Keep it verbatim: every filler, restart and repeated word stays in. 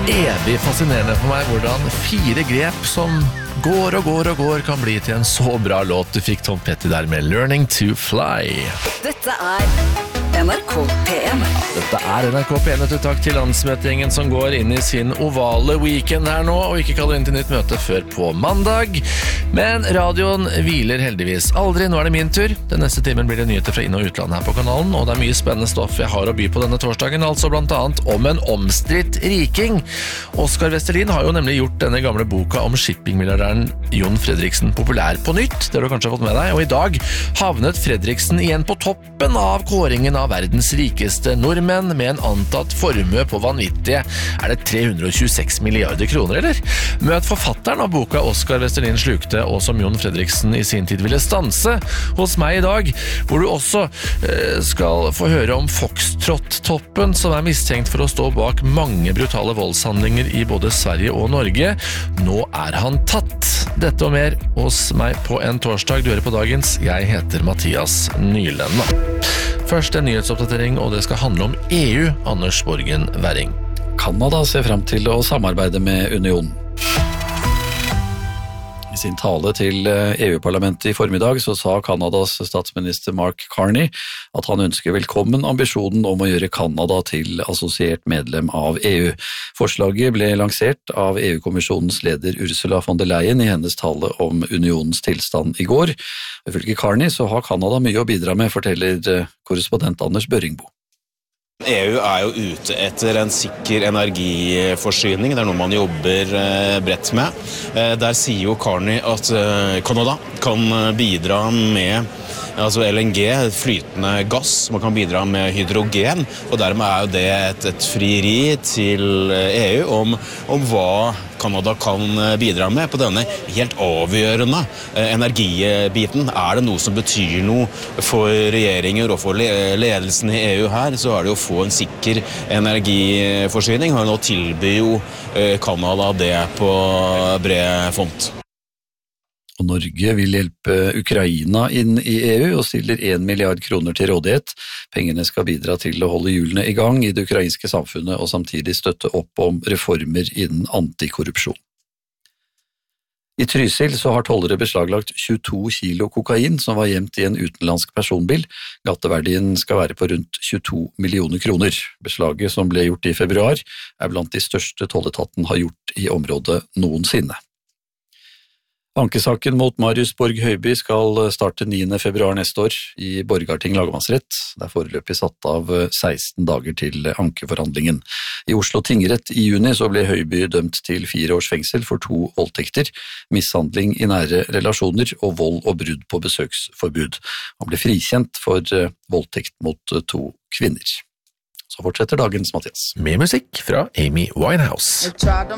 evig fascinerende for meg hvordan fire grep som går og går og går kan bli til en så bra låt. Du fikk Tom Petty der med Learning to Fly. Dette er N R K P en. Dette er N R K P en, et takk til landsmøtingen som går inn i sin ovale weekend her nå, og ikke kaller inn til nytt møte før på mandag. Men radioen hviler heldigvis aldri. Nå er det min tur. Den neste timen blir det nyheter fra inn- og utland her på kanalen, og det er mye spennende stoff jeg har å by på denne torsdagen, altså blant annet om en omstridt riking. Oskar Vestelin har jo nemlig gjort denne gamle boka om shippingmilliardæren Jon Fredriksen populær på nytt. Det har du kanskje fått med deg, og i dag havnet Fredriksen igjen på toppen av kåringen av verdens rikeste nordmenn med en antatt formue på vanvittige, er det tre hundre og tjueseks milliarder kroner, eller? Møt forfatteren av boka Oskar Vestelin slukte, og som Jon Fredriksen i sin tid ville stanse hos meg i dag, hvor du også eh, skal få høre om Foxtrot-toppen, som er mistenkt for å stå bak mange brutale voldshandlinger i både Sverige og Norge. Nå er han tatt. Dette og mer hos meg på en torsdag. Du hører på dagens. Jeg heter Mathias Nylenda. Først en nyhetsoppdatering, og det skal handle om E U, Anders Borgen Werring. Kanada ser frem til å samarbeide med unionen. I sin tale til E U-parlamentet i formiddag så sa Kanadas statsminister Mark Carney at han ønsker velkommen ambisjonen om å gjøre Kanada til assosiert medlem av E U. Forslaget ble lansert av E U-kommisjonens leder Ursula von der Leyen i hennes tale om unionens tilstand i går. Ifølge Carney så har Kanada mye å bidra med, forteller korrespondent Anders Børringbo. E U er jo ute etter en sikker energiforsyning, det er noe man jobber bredt med. Der sier jo Carney at Kanada kan bidra med altså L N G, flytende gass, man kan bidra med hydrogen, og dermed er jo det et, et frieri til E U om, om hva Kanada kan bidra med på denne helt avgjørende energibiten. Er det noe som betyr noe for regjeringer og for ledelsen i E U her, så er det jo å få en sikker energiforsyning, og nå tilbyr jo Kanada det på bred font. Og Norge vil hjelpe Ukraina inn i E U og stiller en milliard kroner til rådighet. Pengene skal bidra til å holde hjulene i gang i det ukrainske samfunnet og samtidig støtte opp om reformer innen antikorrupsjon. I Trysil så har tollere beslaglagt tjueto kilo kokain som var gjemt i en utenlandsk personbil. Gatteverdien skal være på rundt tjueto millioner kroner. Beslaget som ble gjort i februar er blant de største tolletaten har gjort i området noensinne. Ankesaken mot Marius Borg Høiby skal starte niende februar neste år i Borgarting lagmannsrett. Det er foreløpig satt av seksten dager til ankeforhandlingen. I Oslo tingrett i juni så ble Høiby dømt til fire års fengsel for to voldtekter, mishandling i nære relasjoner og vold og brudd på besøksforbud. Han ble frikjent for voldtekt mot to kvinner. Så fortsetter dagens Mathias. Med musikk fra Amy Winehouse.